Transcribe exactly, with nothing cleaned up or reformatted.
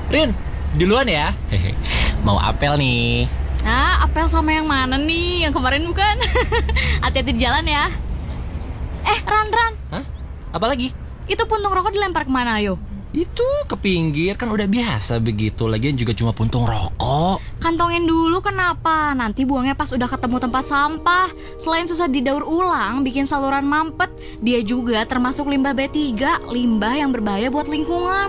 Rin, duluan ya. Hehe. Mau apel nih. Nah, apel sama yang mana nih? Yang kemarin bukan? Hati-hati di jalan ya. Eh, Ran, Ran. Hah? Apa lagi? Itu puntung rokok dilempar kemana, ayo? Itu ke pinggir, kan udah biasa begitu. Lagian juga cuma puntung rokok. Kantongin dulu kenapa? Nanti buangnya pas udah ketemu tempat sampah. Selain susah didaur ulang, bikin saluran mampet, dia juga termasuk limbah B tiga, limbah yang berbahaya buat lingkungan.